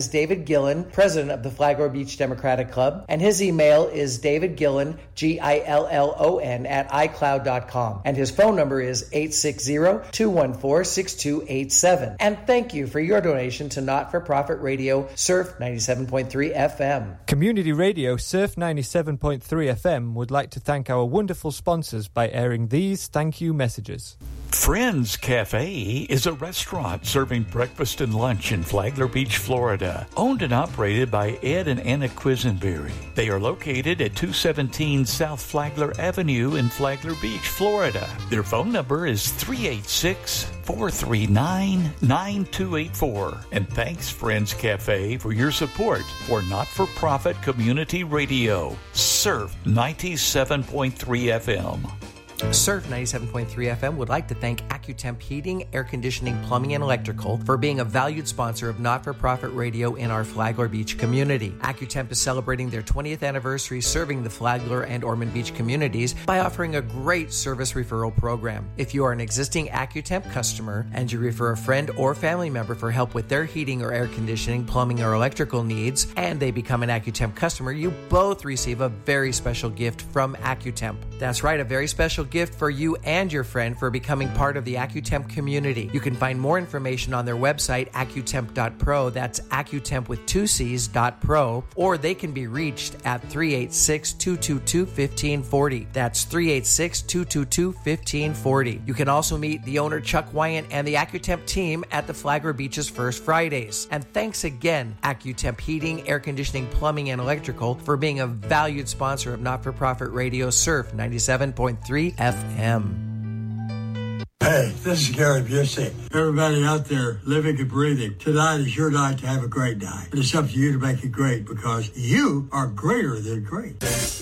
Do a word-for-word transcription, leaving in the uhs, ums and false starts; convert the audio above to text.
David Gillen, president of the Flagler Beach Democratic Club, and his email is David Gillen, G I L L O N, at iCloud dot com, and his phone number is eight six zero, two one four, six two eight seven. And thank you for your donation to Not-for-Profit Radio, Surf ninety-seven point three F M. Community Radio Surf ninety-seven point three F M would like to thank our wonderful sponsors by airing these thank you messages. Friends Cafe is a restaurant serving breakfast and lunch in Flagler Beach, Florida. Owned and operated by Ed and Anna Quisenberry. They are located at two seventeen South Flagler Avenue in Flagler Beach, Florida. Their phone number is three eight six, four three nine, nine two eight four. And thanks, Friends Cafe, for your support for not-for-profit community radio. Surf ninety-seven point three F M. Surf ninety-seven point three F M would like to thank AccuTemp Heating, Air Conditioning, Plumbing, and Electrical for being a valued sponsor of Not-for-Profit Radio in our Flagler Beach community. AccuTemp is celebrating their twentieth anniversary serving the Flagler and Ormond Beach communities by offering a great service referral program. If you are an existing AccuTemp customer and you refer a friend or family member for help with their heating or air conditioning, plumbing, or electrical needs, and they become an AccuTemp customer, you both receive a very special gift from AccuTemp. That's right, a very special gift for you and your friend for becoming part of the AccuTemp community. You can find more information on their website, accutemp dot pro. That's AccuTemp with two C's dot pro, or they can be reached at three eight six, two two two, one five four zero. That's three eight six, two two two, one five four zero. You can also meet the owner, Chuck Wyant, and the AccuTemp team at the Flagler Beach's First Fridays. And thanks again, AccuTemp Heating, Air Conditioning, Plumbing, and Electrical, for being a valued sponsor of Not-for-Profit Radio Surf ninety-seven point three F M. Hey, this is Gary Busey. Everybody out there living and breathing, tonight is your night to have a great night. It's up to you to make it great because you are greater than great.